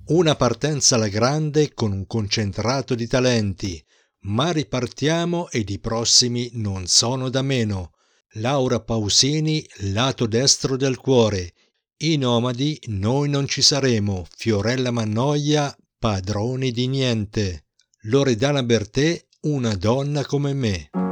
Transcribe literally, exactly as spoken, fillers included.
Una partenza alla grande con un concentrato di talenti, ma ripartiamo ed i prossimi non sono da meno. Laura Pausini, lato destro del cuore. I nomadi noi non ci saremo. Fiorella Mannoia, padroni di niente. Loredana Bertè, una donna come me.